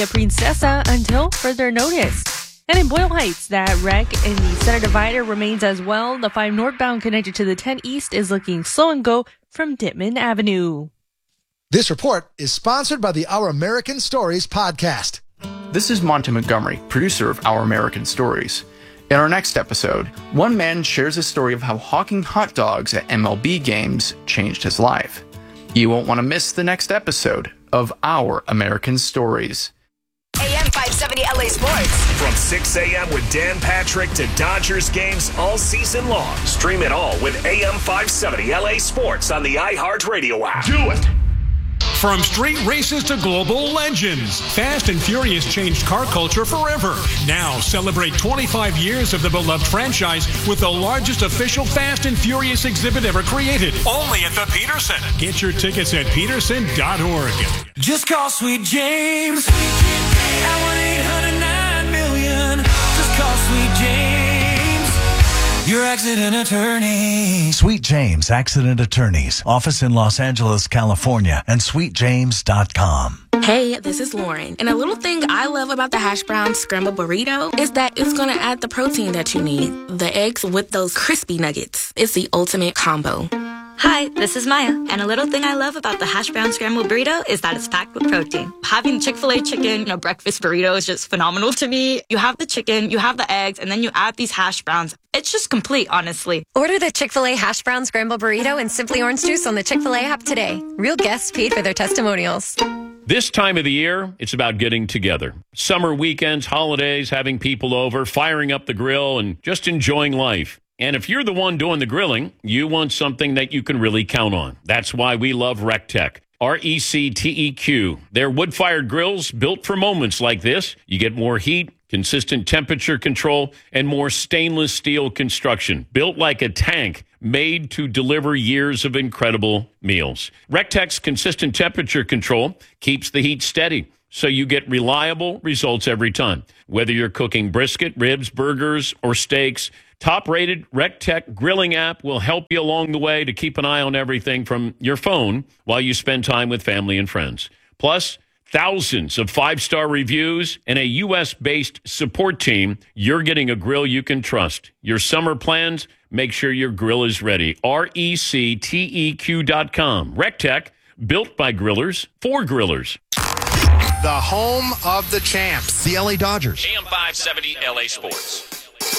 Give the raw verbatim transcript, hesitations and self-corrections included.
the Princesa until further notice. And in Boyle Heights, that wreck in the center divider remains as well. The five northbound connected to the ten east is looking slow and go from Dittman Avenue. This report is sponsored by the Our American Stories podcast. This is Monty Montgomery, producer of Our American Stories. In our next episode, one man shares a story of how hawking hot dogs at M L B games changed his life. You won't want to miss the next episode of Our American Stories. A M five seventy L A Sports. From six a.m. with Dan Patrick to Dodgers games all season long. Stream it all with A M five seventy L A Sports on the iHeartRadio app. Do it! From street races to global legends, Fast and Furious changed car culture forever. Now celebrate twenty-five years of the beloved franchise with the largest official Fast and Furious exhibit ever created. Only at the Peterson. Get your tickets at peterson dot org. Just call Sweet James at one eight hundred nine million. Just call Sweet James, your accident attorney. Sweet James Accident Attorneys. Office in Los Angeles, California, and sweet james dot com. Hey, this is Lauren. And a little thing I love about the hash brown scrambled burrito is that it's going to add the protein that you need. The eggs with those crispy nuggets. It's the ultimate combo. Hi, this is Maya, and a little thing I love about the hash brown scrambled burrito is that it's packed with protein. Having Chick-fil-A chicken, you know, breakfast burrito is just phenomenal to me. You have the chicken, you have the eggs, and then you add these hash browns. It's just complete, honestly. Order the Chick-fil-A hash brown scrambled burrito and Simply Orange Juice on the Chick-fil-A app today. Real guests paid for their testimonials. This time of the year, it's about getting together. Summer weekends, holidays, having people over, firing up the grill, and just enjoying life. And if you're the one doing the grilling, you want something that you can really count on. That's why we love RecTech. R E C T E Q. They're wood-fired grills built for moments like this. You get more heat, consistent temperature control, and more stainless steel construction. Built like a tank, made to deliver years of incredible meals. RecTech's consistent temperature control keeps the heat steady, so you get reliable results every time. Whether you're cooking brisket, ribs, burgers, or steaks, top-rated RecTech grilling app will help you along the way to keep an eye on everything from your phone while you spend time with family and friends. Plus, thousands of five-star reviews and a U S-based support team. You're getting a grill you can trust. Your summer plans, make sure your grill is ready. R E C T E Q dot com. RecTech, built by grillers for grillers. The home of the champs, the L A Dodgers. A M five seventy L A Sports.